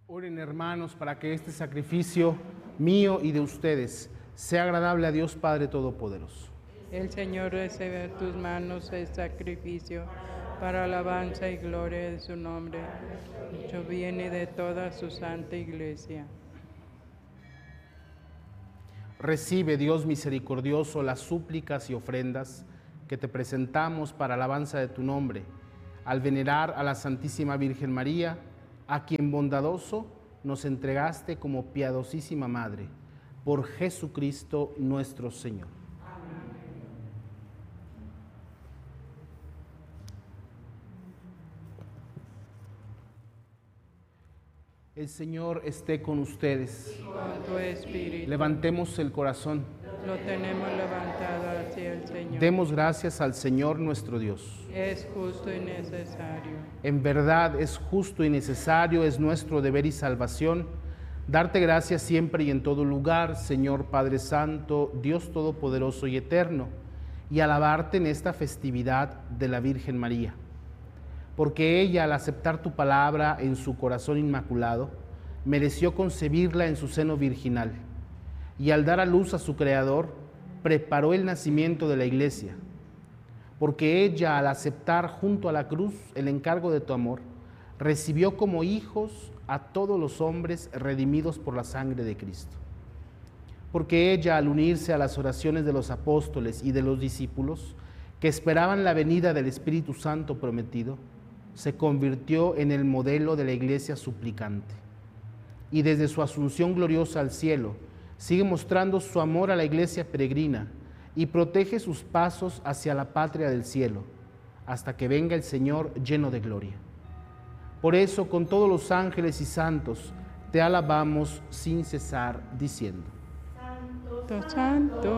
Oren, hermanos, para que este sacrificio mío y de ustedes sea agradable a Dios Padre Todopoderoso. El Señor recibe de tus manos el sacrificio para alabanza y gloria de su nombre, hecho bien y de toda su santa iglesia. Recibe, Dios misericordioso, las súplicas y ofrendas que te presentamos para alabanza de tu nombre, al venerar a la Santísima Virgen María, a quien bondadoso nos entregaste como piadosísima Madre, por Jesucristo nuestro Señor. El Señor esté con ustedes. Con tu espíritu. Levantemos el corazón. Lo tenemos levantado hacia el Señor. Demos gracias al Señor nuestro Dios. Es justo y necesario. En verdad es justo y necesario, es nuestro deber y salvación, darte gracias siempre y en todo lugar, Señor Padre Santo, Dios Todopoderoso y Eterno, y alabarte en esta festividad de la Virgen María. Porque ella, al aceptar tu palabra en su corazón inmaculado, mereció concebirla en su seno virginal, y al dar a luz a su Creador, preparó el nacimiento de la Iglesia. Porque ella, al aceptar junto a la cruz el encargo de tu amor, recibió como hijos a todos los hombres redimidos por la sangre de Cristo. Porque ella, al unirse a las oraciones de los apóstoles y de los discípulos, que esperaban la venida del Espíritu Santo prometido, se convirtió en el modelo de la Iglesia suplicante. Y desde su asunción gloriosa al cielo, sigue mostrando su amor a la Iglesia peregrina y protege sus pasos hacia la patria del cielo, hasta que venga el Señor lleno de gloria. Por eso, con todos los ángeles y santos, te alabamos sin cesar, diciendo: Santo, santo,